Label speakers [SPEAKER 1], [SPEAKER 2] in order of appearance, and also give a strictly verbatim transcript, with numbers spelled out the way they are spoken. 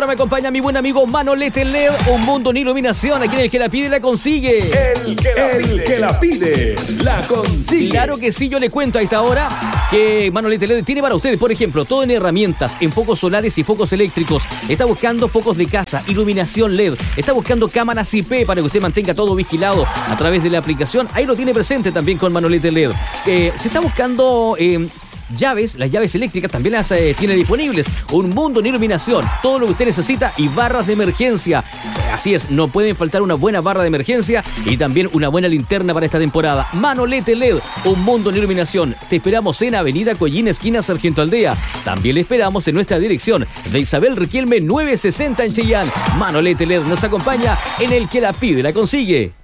[SPEAKER 1] ahora me acompaña mi buen amigo Manolete L E D, un mundo en iluminación. Aquí en El que la pide la consigue.
[SPEAKER 2] El que la, el pide. Que la pide la consigue.
[SPEAKER 1] Claro que sí, yo le cuento a esta hora que Manolete L E D tiene para ustedes, por ejemplo, todo en herramientas, en focos solares y focos eléctricos. Está buscando focos de casa, iluminación L E D. Está buscando cámaras I P para que usted mantenga todo vigilado a través de la aplicación. Ahí lo tiene presente también con Manolete L E D. Eh, se está buscando... Eh, llaves, las llaves eléctricas también las eh, tiene disponibles. Un mundo en iluminación, todo lo que usted necesita y barras de emergencia. Así es, no pueden faltar una buena barra de emergencia y también una buena linterna para esta temporada. Manolete L E D, un mundo en iluminación. Te esperamos en Avenida Collín, esquina Sargento Aldea. También le esperamos en nuestra dirección de Isabel Riquelme novecientos sesenta en Chillán. Manolete L E D nos acompaña en El que la pide la consigue.